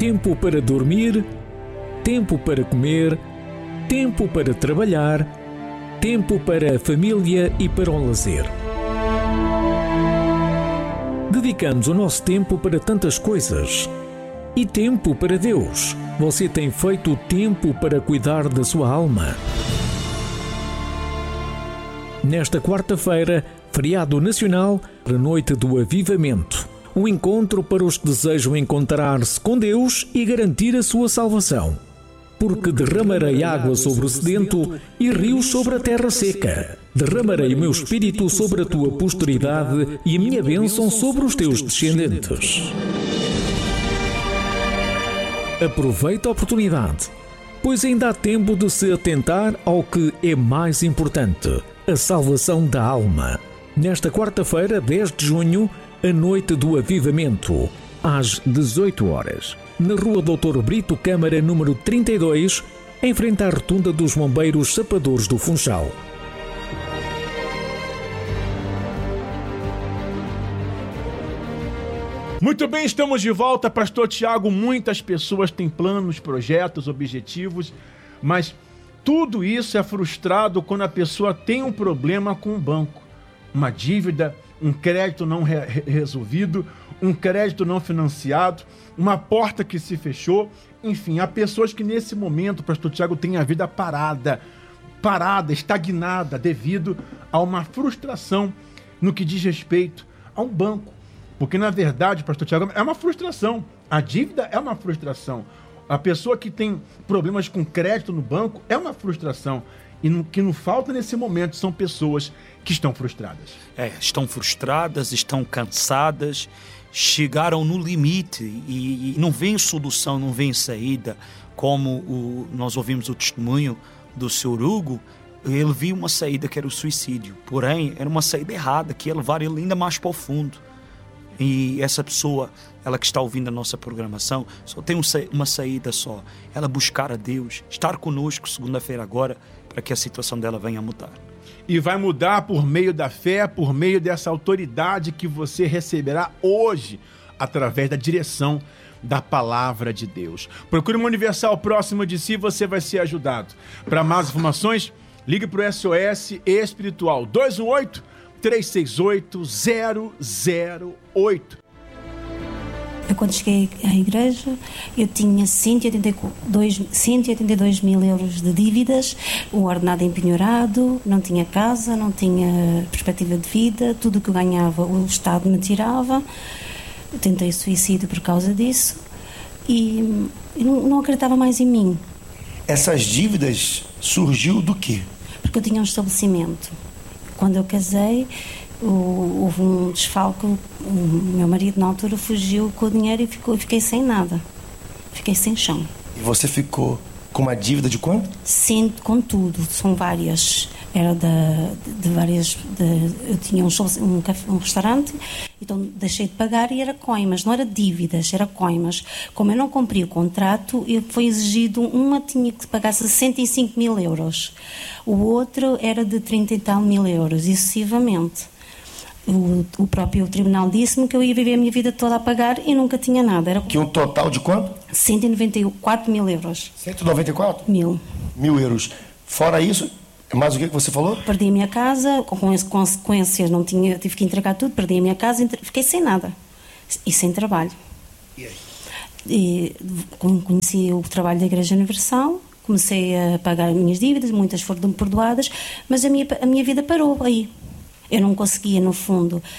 tempo para dormir, tempo para comer, tempo para trabalhar, tempo para a família e para o lazer. Dedicamos o nosso tempo para tantas coisas. E tempo para Deus. Você tem feito tempo para cuidar da sua alma? Nesta quarta-feira, feriado nacional, a noite do avivamento. Um encontro para os que desejam encontrar-se com Deus e garantir a sua salvação. Porque derramarei água sobre o sedento e rios sobre a terra seca. Derramarei o meu espírito sobre a tua posteridade e a minha bênção sobre os teus descendentes. Aproveite a oportunidade, pois ainda há tempo de se atentar ao que é mais importante, a salvação da alma. Nesta quarta-feira, 10 de junho, a noite do avivamento, às 18 horas, na Rua Doutor Brito Câmara, número 32, em frente à rotunda dos Bombeiros Sapadores do Funchal. Muito bem, estamos de volta, Pastor Tiago. Muitas pessoas têm planos, projetos, objetivos, mas tudo isso é frustrado quando a pessoa tem um problema com o banco. Uma dívida, um crédito não resolvido, um crédito não financiado, uma porta que se fechou. Enfim, há pessoas que nesse momento, Pastor Tiago, têm a vida parada, estagnada, devido a uma frustração no que diz respeito a um banco. Porque, na verdade, Pastor Tiago, é uma frustração. A dívida é uma frustração. A pessoa que tem problemas com crédito no banco é uma frustração. E o que não falta nesse momento são pessoas que estão frustradas. Estão frustradas, estão cansadas, chegaram no limite e não vem solução, não vem saída. Como nós ouvimos o testemunho do Sr. Hugo, ele viu uma saída que era o suicídio. Porém, era uma saída errada, que ia levar ele ainda mais para o fundo. E essa pessoa, ela que está ouvindo a nossa programação, só tem uma saída só. Ela buscar a Deus, estar conosco segunda-feira agora, para que a situação dela venha a mudar. E vai mudar por meio da fé, por meio dessa autoridade que você receberá hoje, através da direção da palavra de Deus. Procure uma Universal próxima de si, você vai ser ajudado. Para mais informações, ligue para o SOS Espiritual 218-368-008. Eu, quando cheguei à igreja, eu tinha 182 mil euros de dívidas, o ordenado empenhorado, não tinha casa, não tinha perspectiva de vida, tudo o que eu ganhava o Estado me tirava. Eu tentei suicídio por causa disso e não acreditava mais em mim. Essas dívidas surgiu do quê? Porque eu tinha um estabelecimento. Quando eu casei, houve um desfalque, o meu marido na altura fugiu com o dinheiro e fiquei sem nada, fiquei sem chão. E você ficou com uma dívida de quanto? Sim, com tudo, são várias, era de várias, eu tinha um restaurante, então deixei de pagar e era coimas, não era dívidas, era coimas. Como eu não cumpri o contrato, foi exigido, tinha que pagar 65 mil euros, o outro era de 30 e tal mil euros, e sucessivamente. O próprio tribunal disse-me que eu ia viver a minha vida toda a pagar e nunca tinha nada. Era que um total de quanto? 194 mil euros. 194? Mil euros. Fora isso, mais o que você falou? Perdi a minha casa, com consequências, tive que entregar tudo, perdi a minha casa, fiquei sem nada e sem trabalho. E aí? E conheci o trabalho da Igreja Universal, comecei a pagar as minhas dívidas, muitas foram perdoadas, mas a minha vida parou aí. Eu não conseguia, no fundo,